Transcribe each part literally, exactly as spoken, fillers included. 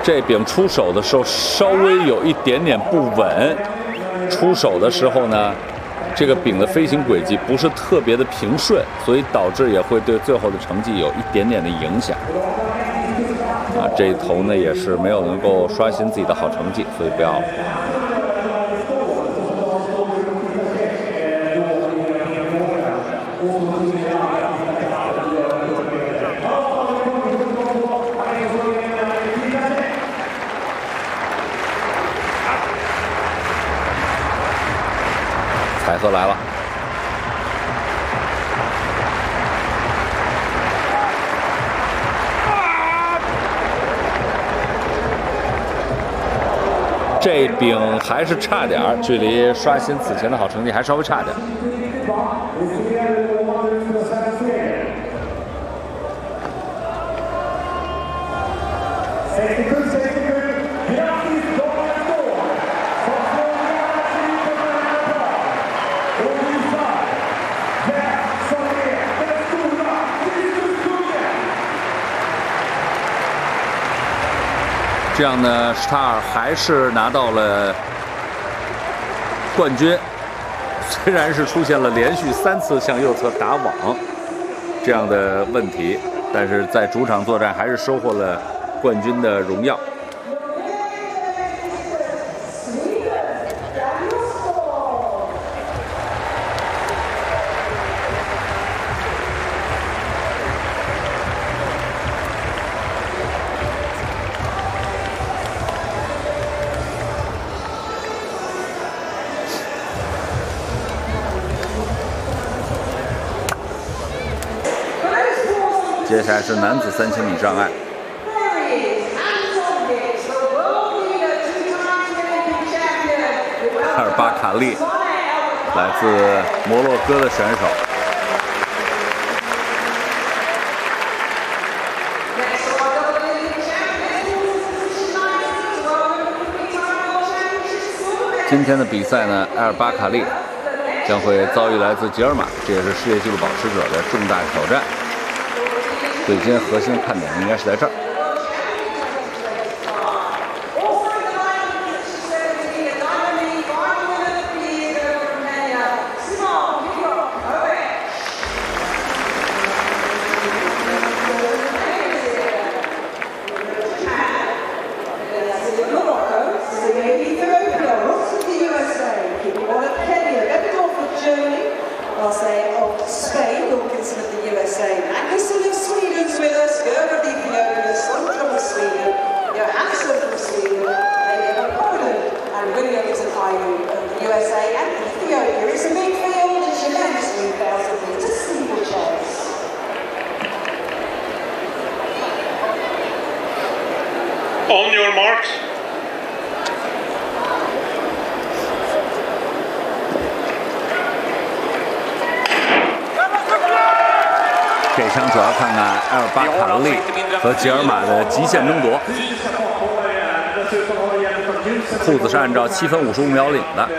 这柄出手的时候稍微有一点点不稳，出手的时候呢，这个柄的飞行轨迹不是特别的平顺，所以导致也会对最后的成绩有一点点的影响。啊，这一头呢也是没有能够刷新自己的好成绩，所以不要了。 彩盒来了，这柄还是差点儿，距离刷新此前的好成绩还稍微差点。这样呢，史塔尔还是拿到了冠军。虽然是出现了连续三次向右侧打网这样的问题，但是在主场作战还是收获了冠军的荣耀。 接下来是男子三千米障碍，阿尔巴卡利，来自摩洛哥的选手。今天的比赛呢，阿尔巴卡利将会遭遇来自吉尔马，这也是世界纪录保持者的重大挑战。 所以今天核心的看点应该是在这儿。 On your marks. 这场主要看看阿尔巴卡利和吉尔马的极限争夺。裤子是按照七分五十五秒领的。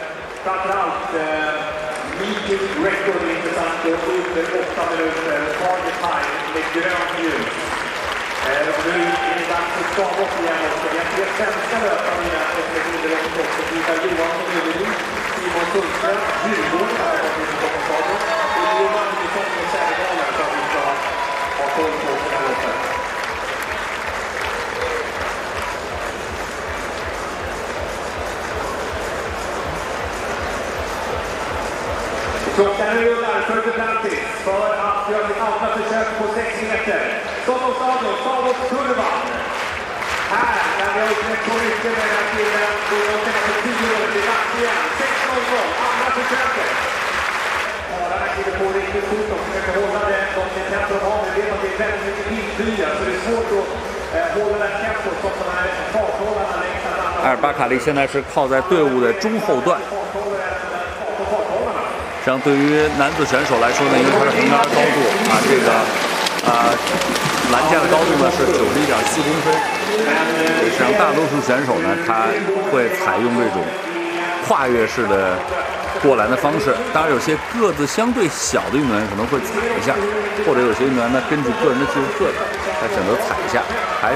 Nu är det dags att skava upp igen också. Vi har tre svenska löpare i den eftermiddagen också. Mikael Johansson, Överlid, Simon Sundström, Djurgården har fått in på stadion. Och Leo Magnusson från Sävedalen så att vi ska ha koll på den här uppe. Klockan rullar för Duplantis för att göra sitt andra försök på sex meter. Stockholms stadion, Stavås kurvan. Här, där vi har uppnått på mycket med den killen. Då är de senaste tio åren till dags igen. sex noll noll, andra försöket. Förarna kliver på riktigt fort och försöker hålla det. De tempo de har, men vet att det är väldigt mycket vindbyar. Så det är svårt att eh, hålla det tempo som de här farthållarna längs den andra. 阿尔巴卡利现在是靠在队伍的中后段。 实际上，对于男子选手来说呢，因为他是横杆高度啊，这个啊栏架的高度呢是九十一点四公分。实际上，大多数选手呢，他会采用这种跨越式的过栏的方式。当然，有些个子相对小的运动员可能会踩一下，或者有些运动员呢，根据个人的技术特点，他选择踩一下，还